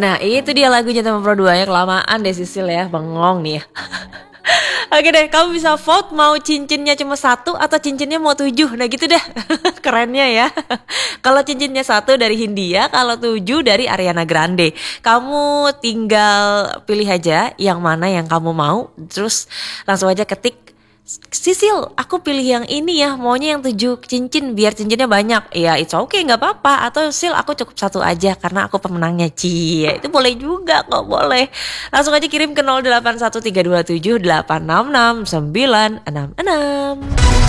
Nah itu dia lagunya Tema Pro 2 ya, kelamaan deh Sisil ya, bengong nih ya. Oke deh, kamu bisa vote mau cincinnya cuma satu atau cincinnya mau 7. Nah gitu deh, kerennya ya. Kalau cincinnya satu dari Hindia, kalau 7 dari Ariana Grande. Kamu tinggal pilih aja yang mana yang kamu mau, terus langsung aja ketik, Sisil, aku pilih yang ini ya, maunya yang 7 cincin biar cincinnya banyak. Ya it's okay, nggak apa-apa. Atau Sil, aku cukup satu aja karena aku pemenangnya. Cie, itu boleh juga kok, boleh. Langsung aja kirim ke 081327866966.